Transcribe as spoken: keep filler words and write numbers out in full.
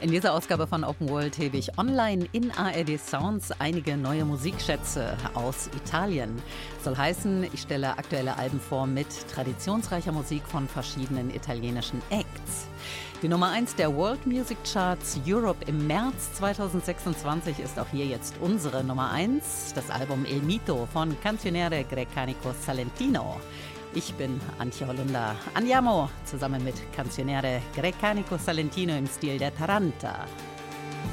In dieser Ausgabe von Open World hebe ich online in A R D Sounds einige neue Musikschätze aus Italien. Soll heißen, ich stelle aktuelle Alben vor mit traditionsreicher Musik von verschiedenen italienischen Acts. Die Nummer eins der World Music Charts Europe im März zweitausendsechsundzwanzig ist auch hier jetzt unsere Nummer eins, das Album Il Mito von Canzoniere Grecanico Salentino. Ich bin Antje Holunder. Andiamo zusammen mit Canzoniere Grecanico Salentino im Stil der Taranta.